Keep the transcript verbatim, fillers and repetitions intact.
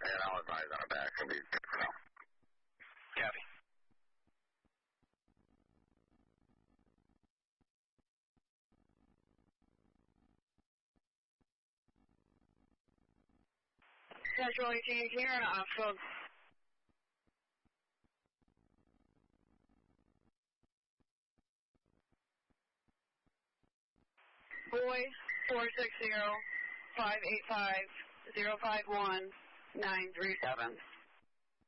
and I'll advise on it back. It'll be good for now. Copy. Central eighteen here, off code. Boy, four six zero, five eight five, zero five one, nine three seven.